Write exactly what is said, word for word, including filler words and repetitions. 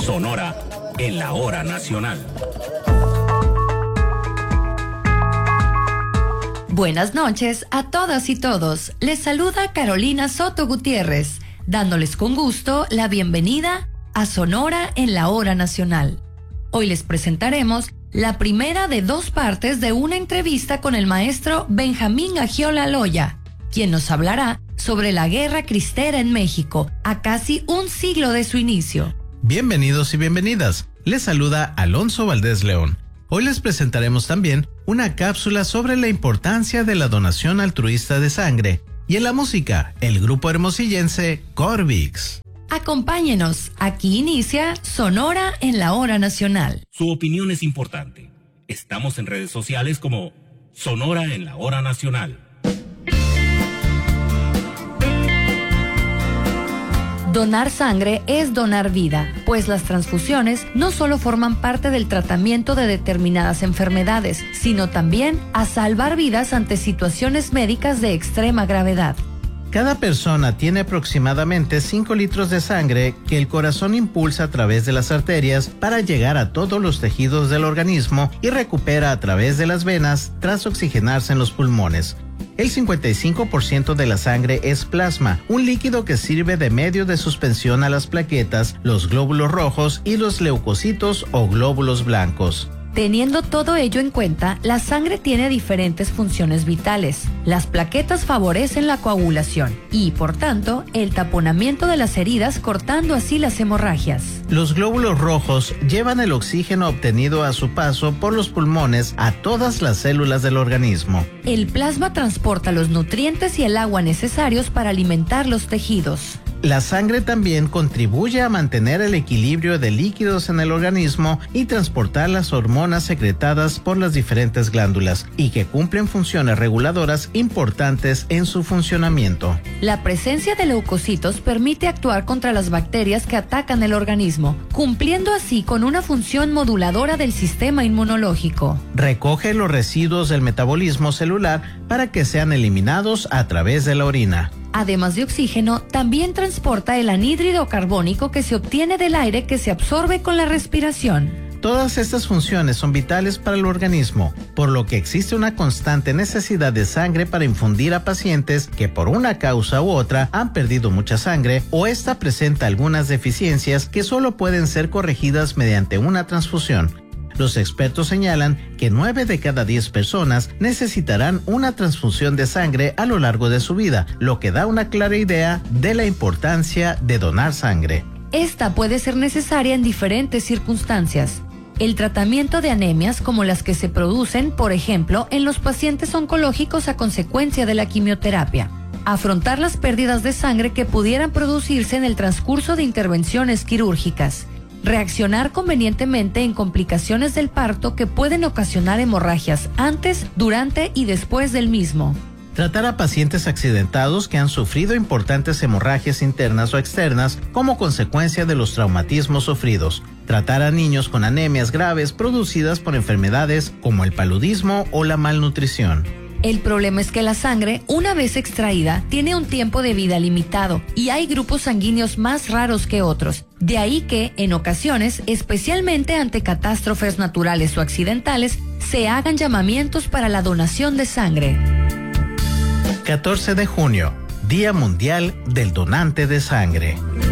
Sonora en la hora nacional. Buenas noches a todas y todos. Les saluda Carolina Soto Gutiérrez, dándoles con gusto la bienvenida a Sonora en la hora nacional. Hoy les presentaremos la primera de dos partes de una entrevista con el maestro Benjamín Agiola Loya, quien nos hablará sobre la Guerra Cristera en México, a casi un siglo de su inicio. Bienvenidos y bienvenidas. Les saluda Alonso Valdés León. Hoy les presentaremos también una cápsula sobre la importancia de la donación altruista de sangre y en la música, el grupo hermosillense Corvix. Acompáñenos, aquí inicia Sonora en la hora nacional. Su opinión es importante. Estamos en redes sociales como Sonora en la hora nacional. Donar sangre es donar vida, pues las transfusiones no solo forman parte del tratamiento de determinadas enfermedades, sino también a salvar vidas ante situaciones médicas de extrema gravedad. Cada persona tiene aproximadamente cinco litros de sangre que el corazón impulsa a través de las arterias para llegar a todos los tejidos del organismo y recupera a través de las venas tras oxigenarse en los pulmones. El cincuenta y cinco por ciento de la sangre es plasma, un líquido que sirve de medio de suspensión a las plaquetas, los glóbulos rojos y los leucocitos o glóbulos blancos. Teniendo todo ello en cuenta, la sangre tiene diferentes funciones vitales. Las plaquetas favorecen la coagulación y, por tanto, el taponamiento de las heridas, cortando así las hemorragias. Los glóbulos rojos llevan el oxígeno obtenido a su paso por los pulmones a todas las células del organismo. El plasma transporta los nutrientes y el agua necesarios para alimentar los tejidos. La sangre también contribuye a mantener el equilibrio de líquidos en el organismo y transportar las hormonas secretadas por las diferentes glándulas y que cumplen funciones reguladoras importantes en su funcionamiento. La presencia de leucocitos permite actuar contra las bacterias que atacan el organismo, cumpliendo así con una función moduladora del sistema inmunológico. Recoge los residuos del metabolismo celular para que sean eliminados a través de la orina. Además de oxígeno, también transporta el anhídrido carbónico que se obtiene del aire que se absorbe con la respiración. Todas estas funciones son vitales para el organismo, por lo que existe una constante necesidad de sangre para infundir a pacientes que por una causa u otra han perdido mucha sangre o esta presenta algunas deficiencias que solo pueden ser corregidas mediante una transfusión. Los expertos señalan que nueve de cada diez personas necesitarán una transfusión de sangre a lo largo de su vida, lo que da una clara idea de la importancia de donar sangre. Esta puede ser necesaria en diferentes circunstancias. El tratamiento de anemias como las que se producen, por ejemplo, en los pacientes oncológicos a consecuencia de la quimioterapia. Afrontar las pérdidas de sangre que pudieran producirse en el transcurso de intervenciones quirúrgicas. Reaccionar convenientemente en complicaciones del parto que pueden ocasionar hemorragias antes, durante y después del mismo. Tratar a pacientes accidentados que han sufrido importantes hemorragias internas o externas como consecuencia de los traumatismos sufridos. Tratar a niños con anemias graves producidas por enfermedades como el paludismo o la malnutrición. El problema es que la sangre, una vez extraída, tiene un tiempo de vida limitado y hay grupos sanguíneos más raros que otros. De ahí que, en ocasiones, especialmente ante catástrofes naturales o accidentales, se hagan llamamientos para la donación de sangre. catorce de junio, Día Mundial del Donante de Sangre.